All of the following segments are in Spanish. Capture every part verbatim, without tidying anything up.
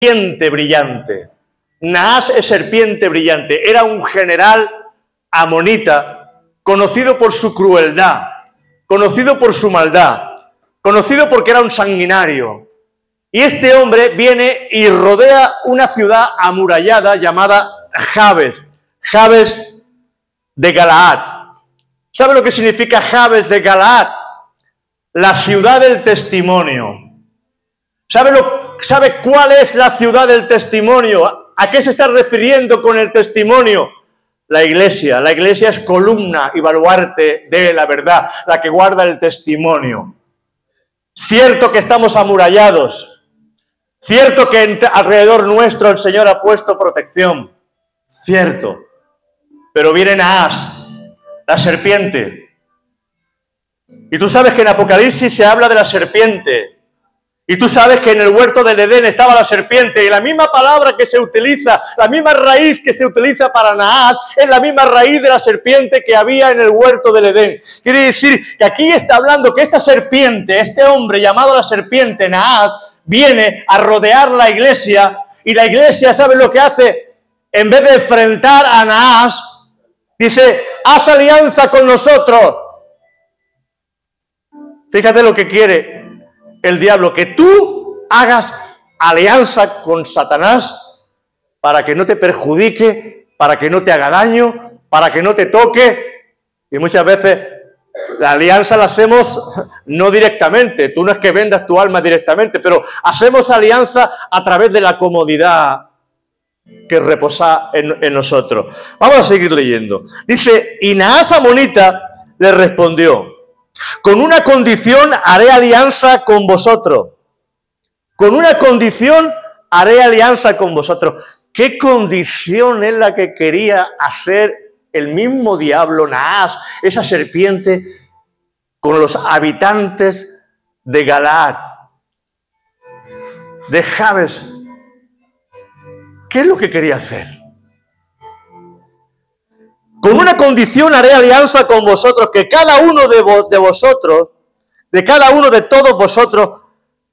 serpiente brillante. Naas es serpiente brillante. Era un general amonita, conocido por su crueldad, conocido por su maldad, conocido porque era un sanguinario. Y este hombre viene y rodea una ciudad amurallada llamada Jabes, Jabes de Galaad. ¿Sabe lo que significa Jabes de Galaad? La ciudad del testimonio. ¿Sabe, lo, ¿Sabe cuál es la ciudad del testimonio? ¿A qué se está refiriendo con el testimonio? La iglesia. La iglesia es columna y baluarte de la verdad, la que guarda el testimonio. Cierto que estamos amurallados. Cierto que alrededor nuestro el Señor ha puesto protección. Cierto. Pero viene Naas, la serpiente. Y tú sabes que en Apocalipsis se habla de la serpiente. Y tú sabes que en el huerto del Edén estaba la serpiente. Y la misma palabra que se utiliza, la misma raíz que se utiliza para Naas, es la misma raíz de la serpiente que había en el huerto del Edén. Quiere decir que aquí está hablando que esta serpiente, este hombre llamado la serpiente, Naas, viene a rodear la iglesia. Y la iglesia, ¿sabe lo que hace? En vez de enfrentar a Naas, dice, haz alianza con nosotros. Fíjate lo que quiere el diablo, que tú hagas alianza con Satanás para que no te perjudique, para que no te haga daño, para que no te toque. Y muchas veces la alianza la hacemos no directamente. Tú no es que vendas tu alma directamente, pero hacemos alianza a través de la comodidad que reposa en, en nosotros. Vamos a seguir leyendo. Dice, y Naas amonita le respondió, con una condición haré alianza con vosotros. Con una condición haré alianza con vosotros. ¿Qué condición es la que quería hacer el mismo diablo, Naas, esa serpiente, con los habitantes de Galaad, de Jabes? ¿Qué es lo que quería hacer? Con una condición haré alianza con vosotros, que cada uno de, vo- de vosotros, de cada uno de todos vosotros,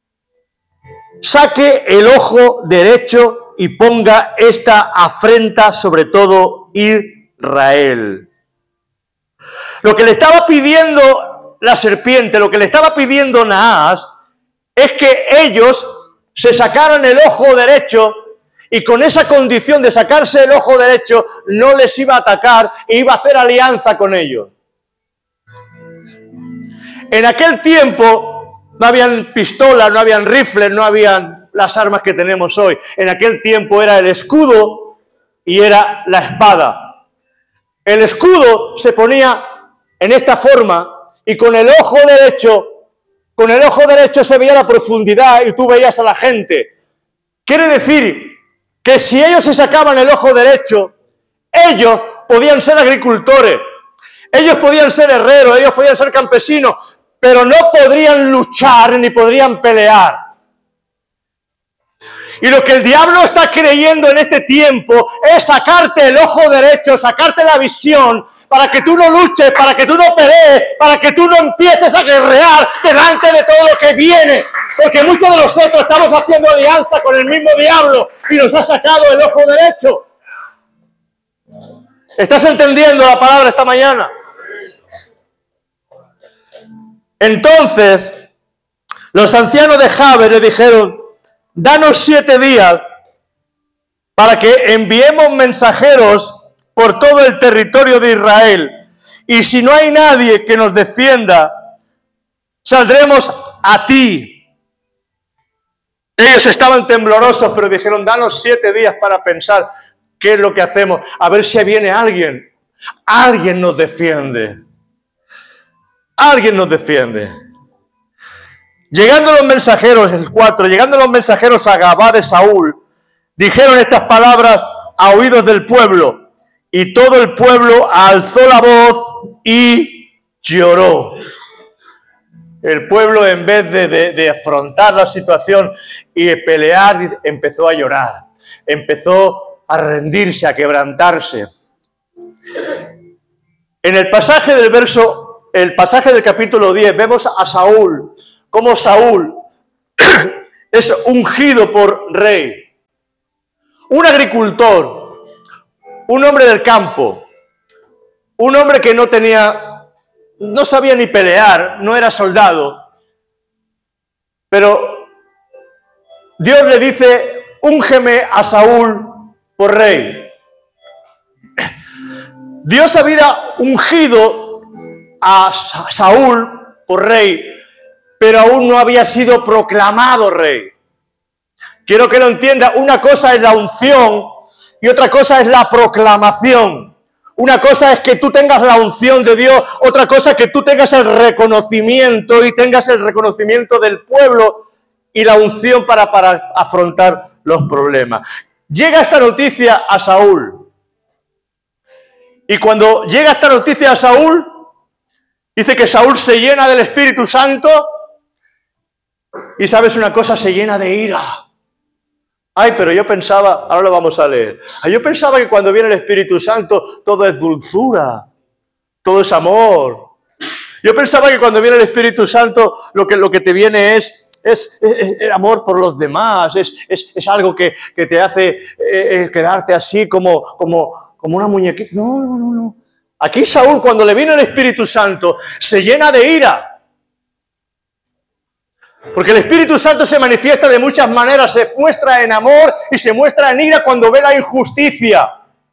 saque el ojo derecho y ponga esta afrenta sobre todo Israel. Lo que le estaba pidiendo la serpiente, lo que le estaba pidiendo Naas, es que ellos se sacaran el ojo derecho. Y con esa condición de sacarse el ojo derecho, no les iba a atacar e iba a hacer alianza con ellos. En aquel tiempo no habían pistolas, no habían rifles, no habían las armas que tenemos hoy. En aquel tiempo era el escudo y era la espada. El escudo se ponía en esta forma y con el ojo derecho, con el ojo derecho se veía la profundidad y tú veías a la gente. Quiere decir que si ellos se sacaban el ojo derecho, ellos podían ser agricultores, ellos podían ser herreros, ellos podían ser campesinos, pero no podrían luchar ni podrían pelear. Y lo que el diablo está creyendo en este tiempo es sacarte el ojo derecho, sacarte la visión, para que tú no luches, para que tú no pelees, para que tú no empieces a guerrear delante de todo lo que viene. Porque muchos de nosotros estamos haciendo alianza con el mismo diablo y nos ha sacado el ojo derecho. ¿Estás entendiendo la palabra esta mañana? Entonces, los ancianos de Jabes le dijeron, danos siete días para que enviemos mensajeros por todo el territorio de Israel. Y si no hay nadie que nos defienda, saldremos a ti. Ellos estaban temblorosos, pero dijeron, danos siete días para pensar qué es lo que hacemos. A ver si viene alguien. Alguien nos defiende. Alguien nos defiende. Llegando los mensajeros, el cuatro, llegando los mensajeros a Gabá de Saúl, dijeron estas palabras a oídos del pueblo. Y todo el pueblo alzó la voz y lloró. El pueblo, en vez de, de, de afrontar la situación y de pelear, empezó a llorar. Empezó a rendirse, a quebrantarse. En el pasaje del verso, el pasaje del capítulo diez, vemos a Saúl, cómo Saúl es ungido por rey. un agricultor, un hombre del campo, un hombre que no tenía, no sabía ni pelear, no era soldado, pero Dios le dice, úngeme a Saúl por rey. Dios había ungido a Saúl por rey, pero aún no había sido proclamado rey. Quiero que lo entienda, una cosa es la unción y otra cosa es la proclamación. Una cosa es que tú tengas la unción de Dios, otra cosa es que tú tengas el reconocimiento y tengas el reconocimiento del pueblo y la unción para, para afrontar los problemas. Llega esta noticia a Saúl. Y cuando llega esta noticia a Saúl, dice que Saúl se llena del Espíritu Santo y, ¿sabes una cosa? Se llena de ira. Ay, pero yo pensaba, ahora lo vamos a leer. Ay, yo pensaba que cuando viene el Espíritu Santo todo es dulzura, todo es amor. Yo pensaba que cuando viene el Espíritu Santo lo que, lo que te viene es... Es, es, es amor por los demás, es, es, es algo que, que te hace eh, quedarte así como, como, como una muñequita. No, no, no, no. Aquí Saúl, cuando le viene el Espíritu Santo, se llena de ira. Porque el Espíritu Santo se manifiesta de muchas maneras, se muestra en amor y se muestra en ira cuando ve la injusticia.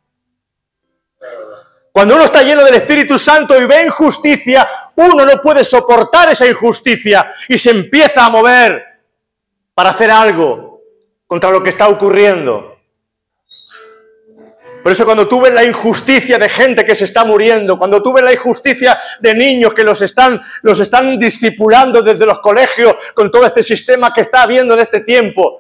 Cuando uno está lleno del Espíritu Santo y ve injusticia, uno no puede soportar esa injusticia y se empieza a mover para hacer algo contra lo que está ocurriendo. Por eso cuando tú ves la injusticia de gente que se está muriendo, cuando tú ves la injusticia de niños que los están, los están discipulando desde los colegios con todo este sistema que está habiendo en este tiempo,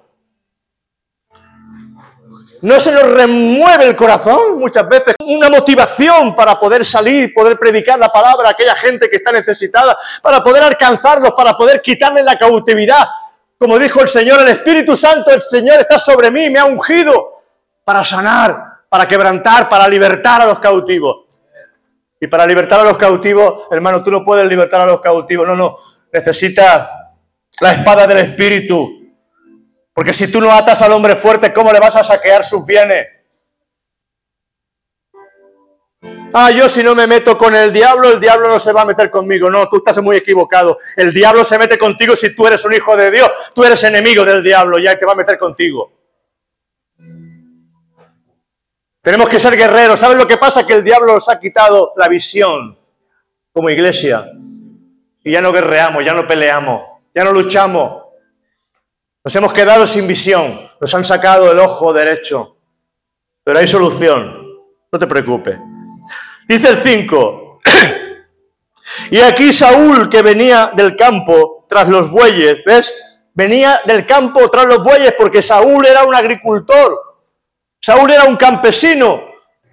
¿no se nos remueve el corazón muchas veces? Una motivación para poder salir, poder predicar la palabra a aquella gente que está necesitada, para poder alcanzarlos, para poder quitarles la cautividad. Como dijo el Señor, el Espíritu Santo, el Señor está sobre mí, me ha ungido para sanar, para quebrantar, para libertar a los cautivos. Y para libertar a los cautivos, hermano, tú no puedes libertar a los cautivos, no, no. Necesitas la espada del Espíritu. Porque si tú no atas al hombre fuerte, ¿cómo le vas a saquear sus bienes? Ah, yo si no me meto con el diablo, el diablo no se va a meter conmigo. No, tú estás muy equivocado. El diablo se mete contigo si tú eres un hijo de Dios. Tú eres enemigo del diablo y ahí te va a meter contigo. Tenemos que ser guerreros. ¿Sabes lo que pasa? Que el diablo nos ha quitado la visión como iglesia. Y ya no guerreamos, ya no peleamos, ya no luchamos. Nos hemos quedado sin visión, nos han sacado el ojo derecho, pero hay solución, no te preocupes. Dice el cinco, y aquí Saúl que venía del campo tras los bueyes, ¿ves? Venía del campo tras los bueyes porque Saúl era un agricultor, Saúl era un campesino.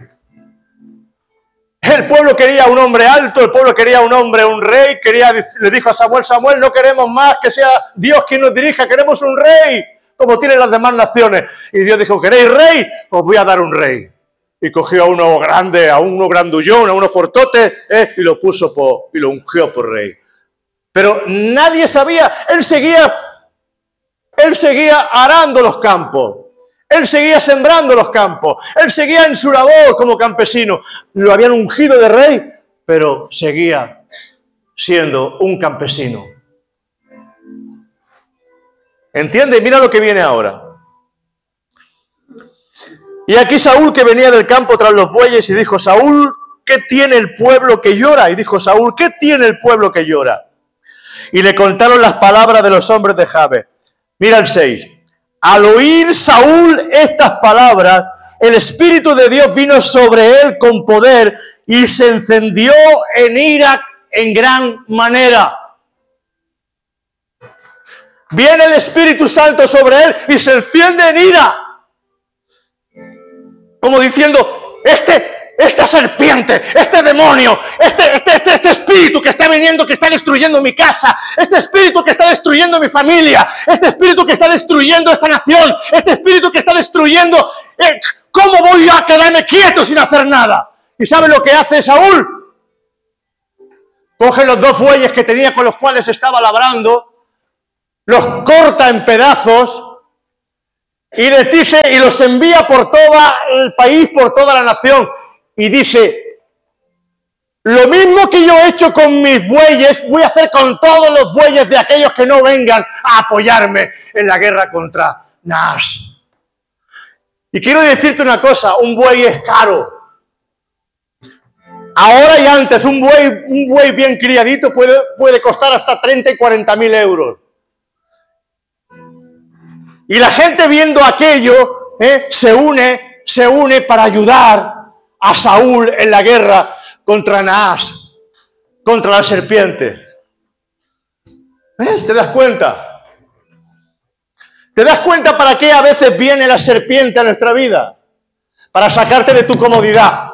El pueblo quería un hombre alto, el pueblo quería un hombre, un rey, quería, le dijo a Samuel, Samuel, no queremos más que sea Dios quien nos dirija, queremos un rey, como tienen las demás naciones. Y Dios dijo, ¿queréis rey? Os voy a dar un rey. Y cogió a uno grande, a uno grandullón, a uno fortote, ¿eh? y lo puso por, y lo ungió por rey. Pero nadie sabía, él seguía, él seguía arando los campos. Él seguía sembrando los campos, él seguía en su labor como campesino. Lo habían ungido de rey, pero seguía siendo un campesino. ¿Entiende? Mira lo que viene ahora. Y aquí Saúl que venía del campo tras los bueyes y dijo, Saúl, ¿qué tiene el pueblo que llora? Y dijo Saúl, ¿qué tiene el pueblo que llora? Y le contaron las palabras de los hombres de Jabe. Mira el seis. Al oír Saúl estas palabras, el Espíritu de Dios vino sobre él con poder y se encendió en ira en gran manera. Viene el Espíritu Santo sobre él y se enciende en ira. Como diciendo, este... esta serpiente, este demonio, este, este, este, este espíritu que está viniendo, que está destruyendo mi casa, este espíritu que está destruyendo mi familia, este espíritu que está destruyendo esta nación, este espíritu que está destruyendo, eh, ¿cómo voy a quedarme quieto sin hacer nada? ¿Y sabe lo que hace Saúl? Coge los dos bueyes que tenía con los cuales estaba labrando, los corta en pedazos Y les dice, y los envía por todo el país, por toda la nación. Y dice, lo mismo que yo he hecho con mis bueyes, voy a hacer con todos los bueyes de aquellos que no vengan a apoyarme en la guerra contra Naas. Y quiero decirte una cosa, un buey es caro. Ahora y antes, un buey, un buey bien criadito puede, puede costar hasta treinta y cuarenta mil euros. Y la gente viendo aquello, ¿eh? se une, se une para ayudar a Saúl en la guerra contra Naas, contra la serpiente. ¿Ves? ¿Te das cuenta? ¿Te das cuenta para qué a veces viene la serpiente a nuestra vida? Para sacarte de tu comodidad.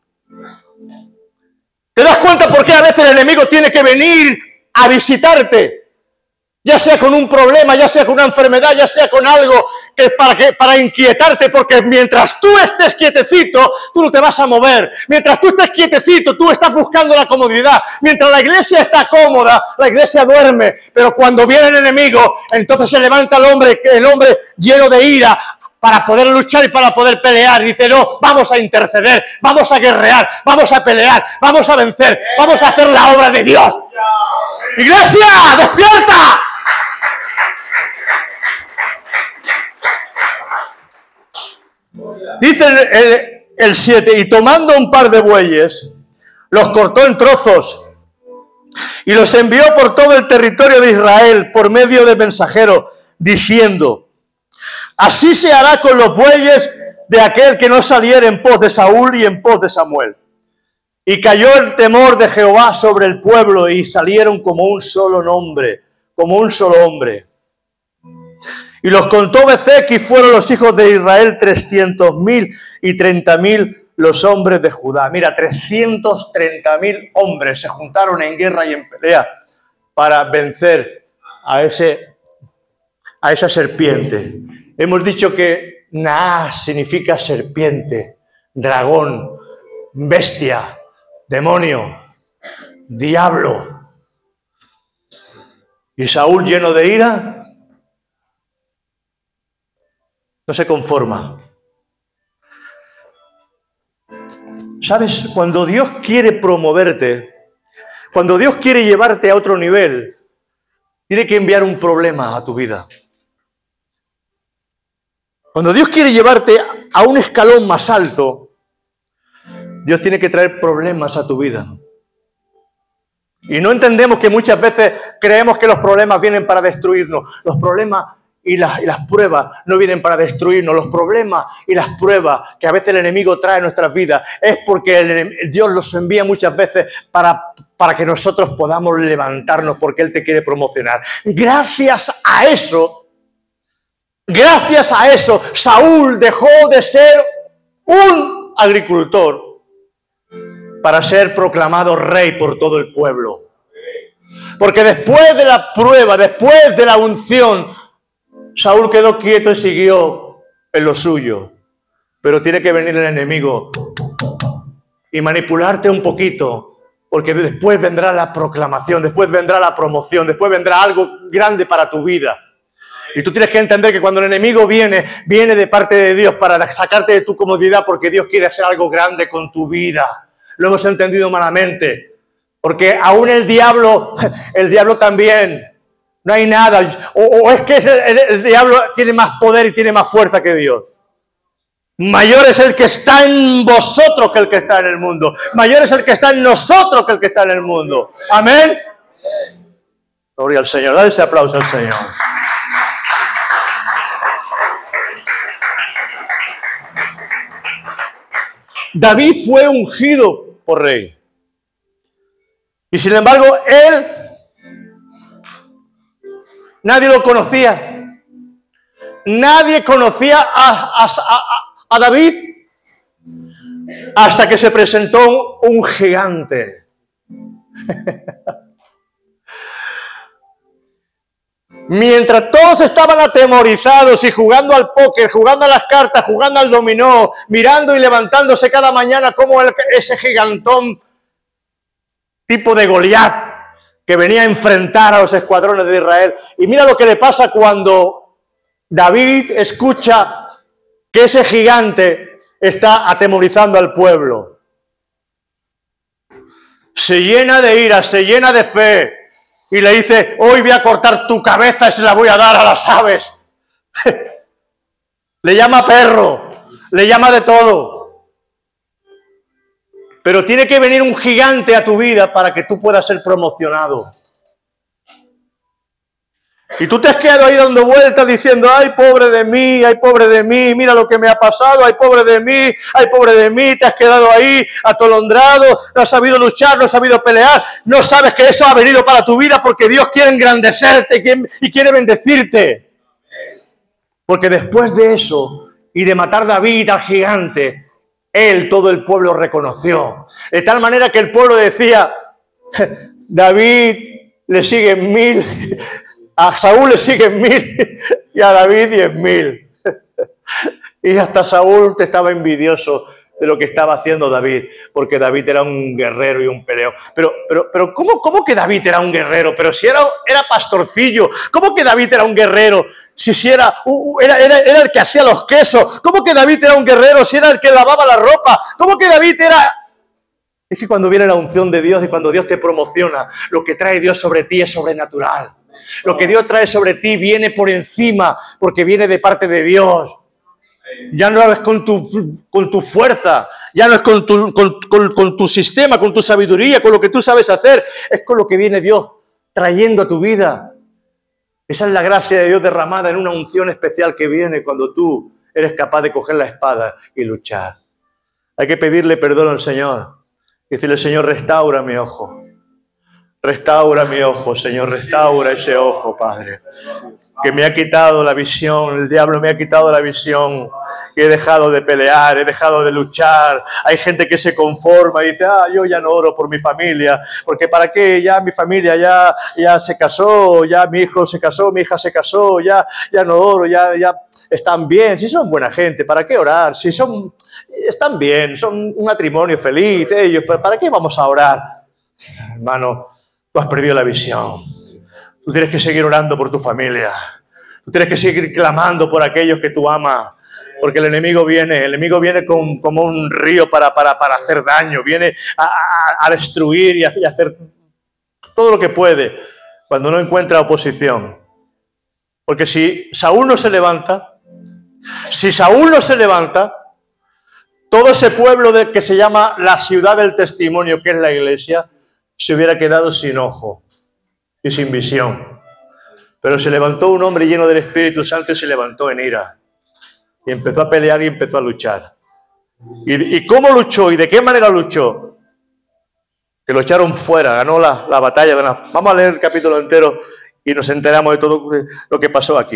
¿Te das cuenta por qué a veces el enemigo tiene que venir a visitarte? Ya sea con un problema, ya sea con una enfermedad, ya sea con algo que para, que, para inquietarte, porque mientras tú estés quietecito, tú no te vas a mover. Mientras tú estés quietecito, tú estás buscando la comodidad. Mientras la iglesia está cómoda, la iglesia duerme. Pero cuando viene el enemigo, entonces se levanta el hombre, el hombre lleno de ira, para poder luchar y para poder pelear. Dice, no, vamos a interceder, vamos a guerrear, vamos a pelear, vamos a vencer, vamos a hacer la obra de Dios. ¡Iglesia, despierta! Dice el siete, y tomando un par de bueyes, los cortó en trozos y los envió por todo el territorio de Israel por medio de mensajeros, diciendo, así se hará con los bueyes de aquel que no saliera en pos de Saúl y en pos de Samuel. Y cayó el temor de Jehová sobre el pueblo y salieron como un solo hombre, como un solo hombre. Y los contó Bezec y fueron los hijos de Israel trescientos mil y treinta mil los hombres de Judá. Mira, trescientos treinta mil hombres se juntaron en guerra y en pelea para vencer a, ese, a esa serpiente. Hemos dicho que Naas significa serpiente, dragón, bestia, demonio, diablo. Y Saúl, lleno de ira, no se conforma. ¿Sabes? Cuando Dios quiere promoverte, cuando Dios quiere llevarte a otro nivel, tiene que enviar un problema a tu vida. Cuando Dios quiere llevarte a un escalón más alto, Dios tiene que traer problemas a tu vida. Y no entendemos que muchas veces creemos que los problemas vienen para destruirnos. Los problemas y las, y las pruebas no vienen para destruirnos. Los problemas y las pruebas que a veces el enemigo trae a nuestras vidas es porque el, Dios los envía muchas veces para, para que nosotros podamos levantarnos, porque Él te quiere promocionar. Gracias a eso, gracias a eso, Saúl dejó de ser un agricultor para ser proclamado rey por todo el pueblo. Porque después de la prueba, después de la unción, Saúl quedó quieto y siguió en lo suyo. Pero tiene que venir el enemigo y manipularte un poquito, porque después vendrá la proclamación, después vendrá la promoción, después vendrá algo grande para tu vida. Y tú tienes que entender que cuando el enemigo viene, viene de parte de Dios para sacarte de tu comodidad, porque Dios quiere hacer algo grande con tu vida. Lo hemos entendido malamente, porque aún el diablo, el diablo también, no hay nada, o, o es que es el, el, el diablo tiene más poder y tiene más fuerza que Dios. Mayor es el que está en vosotros que el que está en el mundo. Mayor es el que está en nosotros que el que está en el mundo. Amén. Gloria al Señor. Dale ese aplauso al Señor. David fue ungido por rey. Y sin embargo, él, nadie lo conocía. Nadie conocía a, a, a, a David hasta que se presentó un, un gigante. Mientras todos estaban atemorizados y jugando al póker, jugando a las cartas, jugando al dominó, mirando y levantándose cada mañana como el, ese gigantón tipo de Goliat que venía a enfrentar a los escuadrones de Israel. Y mira lo que le pasa cuando David escucha que ese gigante está atemorizando al pueblo. Se llena de ira, se llena de fe y le dice, hoy voy a cortar tu cabeza y se la voy a dar a las aves. Le llama perro, le llama de todo. Pero tiene que venir un gigante a tu vida para que tú puedas ser promocionado. Y tú te has quedado ahí dando vueltas diciendo, ay, pobre de mí, ay, pobre de mí, mira lo que me ha pasado, ay, pobre de mí, ay, pobre de mí, te has quedado ahí atolondrado, no has sabido luchar, no has sabido pelear, no sabes que eso ha venido para tu vida porque Dios quiere engrandecerte y quiere bendecirte. Porque después de eso y de matar a David al gigante, él, todo el pueblo reconoció. De tal manera que el pueblo decía, David le siguen mil... A Saúl le siguen mil y a David diez mil. Y hasta Saúl te estaba envidioso de lo que estaba haciendo David, porque David era un guerrero y un peleón. Pero, pero, pero ¿cómo, cómo que David era un guerrero? Pero si era, era pastorcillo, ¿cómo que David era un guerrero? Si, si era, uh, era, era, era el que hacía los quesos, ¿cómo que David era un guerrero? Si era el que lavaba la ropa, ¿cómo que David era...? Es que cuando viene la unción de Dios y cuando Dios te promociona, lo que trae Dios sobre ti es sobrenatural. Lo que Dios trae sobre ti viene por encima, porque viene de parte de Dios. Ya no es con tu, con tu fuerza, ya no es con tu, con, con, con tu sistema, con tu sabiduría, con lo que tú sabes hacer. Es con lo que viene Dios trayendo a tu vida. Esa es la gracia de Dios derramada en una unción especial que viene cuando tú eres capaz de coger la espada y luchar. Hay que pedirle perdón al Señor y decirle, Señor, restaura mi ojo. Restaura mi ojo, Señor, restaura ese ojo, Padre, que me ha quitado la visión, el diablo me ha quitado la visión, y he dejado de pelear, he dejado de luchar. Hay gente que se conforma y dice, ah, yo ya no oro por mi familia, porque para qué, ya mi familia ya, ya se casó, ya mi hijo se casó, mi hija se casó, ya, ya no oro, ya, ya están bien, si son buena gente, ¿para qué orar? Si son, están bien, son un matrimonio feliz ellos, ¿para qué vamos a orar? Hermano, tú has perdido la visión. Tú tienes que seguir orando por tu familia. Tú tienes que seguir clamando por aquellos que tú amas. Porque el enemigo viene, el enemigo viene con, como un río para, para, para hacer daño. Viene a, a, a destruir y a, y a hacer todo lo que puede cuando no encuentra oposición. Porque si Saúl no se levanta, si Saúl no se levanta, todo ese pueblo de, que se llama la ciudad del testimonio, que es la iglesia, se hubiera quedado sin ojo y sin visión. Pero se levantó un hombre lleno del Espíritu Santo y se levantó en ira. Y empezó a pelear y empezó a luchar. ¿Y, y cómo luchó? ¿Y de qué manera luchó? Que lo echaron fuera, ganó la, la batalla de Naz. Vamos a leer el capítulo entero y nos enteramos de todo lo que pasó aquí.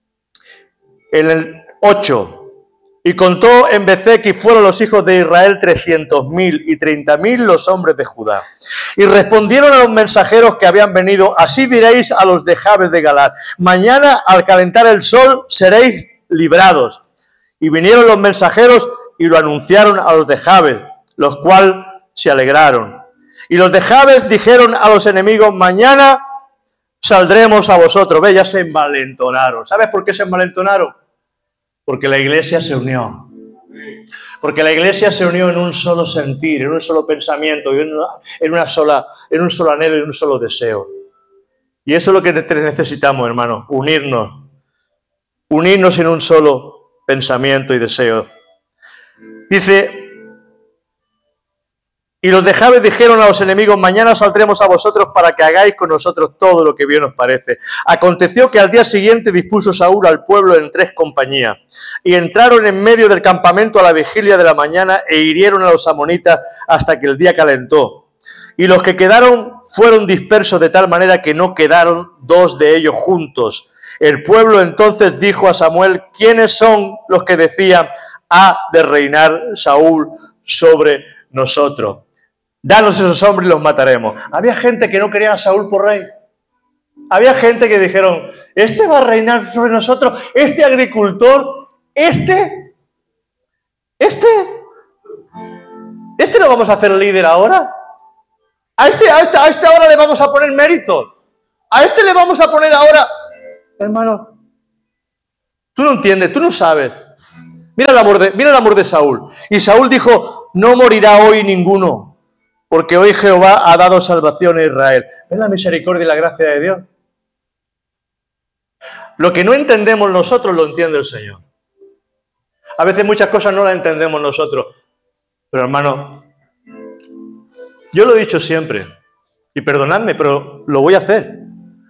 En el ocho. Y contó en Bezec y fueron los hijos de Israel trescientos mil y treinta mil los hombres de Judá. Y respondieron a los mensajeros que habían venido, así diréis a los de Jabes de Galaad, mañana al calentar el sol seréis librados. Y vinieron los mensajeros y lo anunciaron a los de Jabes, los cuales se alegraron. Y los de Jabes dijeron a los enemigos, mañana saldremos a vosotros. Ve, ya se envalentonaron. ¿Sabes por qué se envalentonaron? Porque la iglesia se unió. Porque la iglesia se unió en un solo sentir, en un solo pensamiento, en una, en una sola, en un solo anhelo y en un solo deseo. Y eso es lo que necesitamos, hermano, unirnos. Unirnos en un solo pensamiento y deseo. Dice, y los de Jabes dijeron a los enemigos, mañana saldremos a vosotros para que hagáis con nosotros todo lo que bien os parece. Aconteció que al día siguiente dispuso Saúl al pueblo en tres compañías, y entraron en medio del campamento a la vigilia de la mañana e hirieron a los amonitas hasta que el día calentó. Y los que quedaron fueron dispersos de tal manera que no quedaron dos de ellos juntos. El pueblo entonces dijo a Samuel, ¿quiénes son los que decían, ha de reinar Saúl sobre nosotros? Danos esos hombres y los mataremos. Había gente que no quería a Saúl por rey. Había gente que dijeron, este va a reinar sobre nosotros, este agricultor, este, este, este lo vamos a hacer líder ahora. A este, a este, a este ahora le vamos a poner mérito. A este le vamos a poner ahora, hermano. Tú no entiendes, tú no sabes. Mira el amor de, mira el amor de Saúl. Y Saúl dijo, no morirá hoy ninguno, porque hoy Jehová ha dado salvación a Israel. ¿Ves la misericordia y la gracia de Dios? Lo que no entendemos nosotros lo entiende el Señor. A veces muchas cosas no las entendemos nosotros. Pero hermano, yo lo he dicho siempre, y perdonadme, pero lo voy a hacer.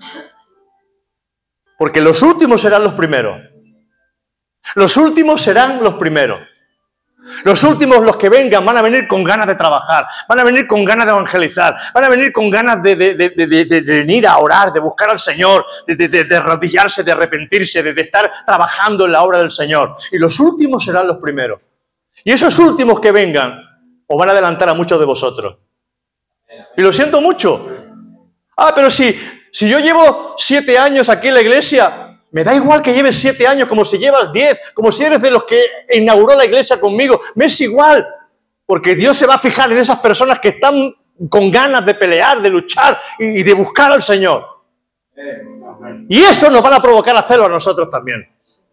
Porque los últimos serán los primeros. Los últimos serán los primeros. Los últimos, los que vengan, van a venir con ganas de trabajar, van a venir con ganas de evangelizar, van a venir con ganas de, de, de, de, de, de venir a orar, de buscar al Señor, de, de, de, de arrodillarse, de arrepentirse, de, de estar trabajando en la obra del Señor. Y los últimos serán los primeros. Y esos últimos que vengan, os van a adelantar a muchos de vosotros. Y lo siento mucho. Ah, pero si, si yo llevo siete años aquí en la iglesia... Me da igual que lleves siete años, como si llevas diez, como si eres de los que inauguró la iglesia conmigo. Me es igual, porque Dios se va a fijar en esas personas que están con ganas de pelear, de luchar y de buscar al Señor. Y eso nos van a provocar a hacerlo a nosotros también.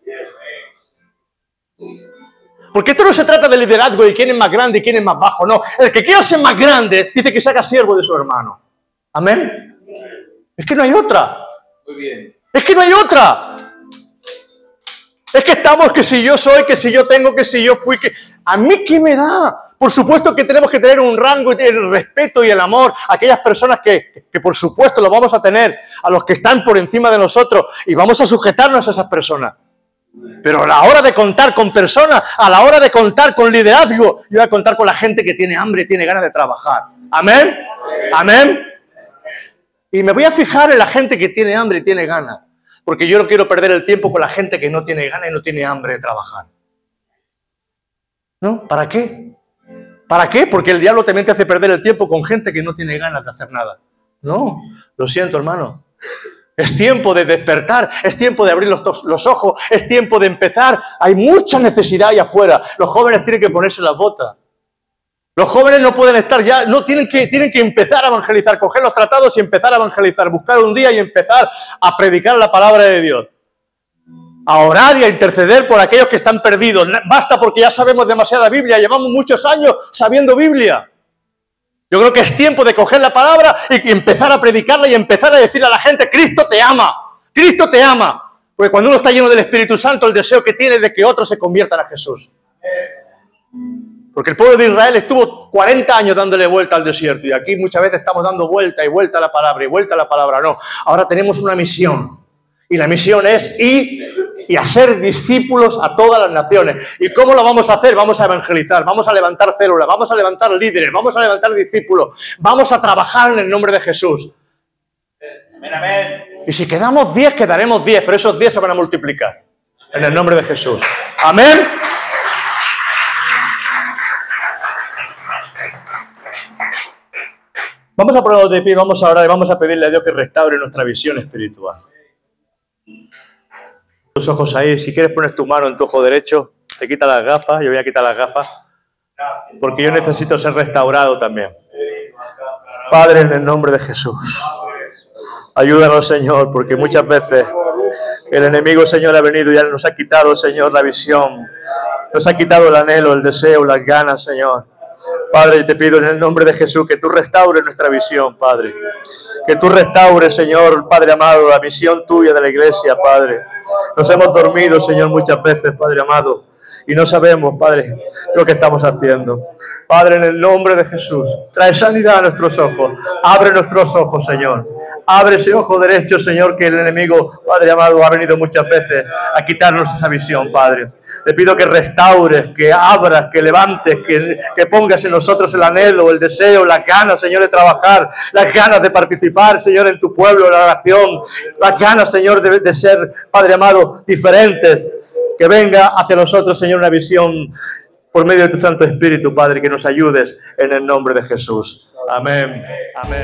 Porque esto no se trata de liderazgo y quién es más grande y quién es más bajo, no. El que quiera ser más grande dice que se haga siervo de su hermano. ¿Amén? Es que no hay otra. Muy bien. Es que no hay otra. Es que estamos, que si yo soy, que si yo tengo, que si yo fui, que... ¿A mí qué me da? Por supuesto que tenemos que tener un rango y el respeto y el amor a aquellas personas que, que por supuesto lo vamos a tener, a los que están por encima de nosotros, y vamos a sujetarnos a esas personas. Pero a la hora de contar con personas, a la hora de contar con liderazgo, yo voy a contar con la gente que tiene hambre y tiene ganas de trabajar. ¿Amén? ¿Amén? Y me voy a fijar en la gente que tiene hambre y tiene ganas. Porque yo no quiero perder el tiempo con la gente que no tiene ganas y no tiene hambre de trabajar. ¿No? ¿Para qué? ¿Para qué? Porque el diablo también te hace perder el tiempo con gente que no tiene ganas de hacer nada. No, lo siento, hermano. Es tiempo de despertar, es tiempo de abrir los, los ojos, es tiempo de empezar. Hay mucha necesidad allá afuera. Los jóvenes tienen que ponerse las botas. Los jóvenes no pueden estar ya, no tienen que, tienen que empezar a evangelizar, coger los tratados y empezar a evangelizar, buscar un día y empezar a predicar la palabra de Dios. A orar y a interceder por aquellos que están perdidos. Basta porque ya sabemos demasiada Biblia, llevamos muchos años sabiendo Biblia. Yo creo que es tiempo de coger la palabra y empezar a predicarla y empezar a decirle a la gente, Cristo te ama, Cristo te ama. Porque cuando uno está lleno del Espíritu Santo, el deseo que tiene es de que otros se conviertan a Jesús. Porque el pueblo de Israel estuvo cuarenta años dándole vuelta al desierto y aquí muchas veces estamos dando vuelta y vuelta a la palabra y vuelta a la palabra. No, ahora tenemos una misión y la misión es ir y hacer discípulos a todas las naciones. ¿Y cómo lo vamos a hacer? Vamos a evangelizar, vamos a levantar células, vamos a levantar líderes, vamos a levantar discípulos, vamos a trabajar en el nombre de Jesús. Amén, amén. Y si quedamos diez, quedaremos diez, pero esos diez se van a multiplicar en el nombre de Jesús. Amén. Vamos a ponernos de pie, vamos a orar y vamos a pedirle a Dios que restaure nuestra visión espiritual. Los ojos ahí, si quieres poner tu mano en tu ojo derecho, te quita las gafas, yo voy a quitar las gafas, porque yo necesito ser restaurado también. Padre, en el nombre de Jesús, ayúdanos, Señor, porque muchas veces el enemigo, Señor, ha venido y ya nos ha quitado, Señor, la visión, nos ha quitado el anhelo, el deseo, las ganas, Señor. Padre, te pido en el nombre de Jesús que tú restaures nuestra visión, Padre. Que tú restaures, Señor, Padre amado, la visión tuya de la iglesia, Padre. Nos hemos dormido, Señor, muchas veces, Padre amado, y no sabemos, Padre, lo que estamos haciendo. Padre, en el nombre de Jesús, trae sanidad a nuestros ojos. Abre nuestros ojos, Señor. Abre ese ojo derecho, Señor, que el enemigo, Padre amado, ha venido muchas veces a quitarnos esa visión, Padre. Te pido que restaures, que abras, que levantes, que, que pongas en nosotros el anhelo, el deseo, las ganas, Señor, de trabajar, las ganas de participar, Señor, en tu pueblo, en la oración, las ganas, Señor, de, de ser, Padre amado, diferentes. Que venga hacia nosotros, Señor, una visión por medio de tu Santo Espíritu, Padre, que nos ayudes en el nombre de Jesús. Amén. Amén.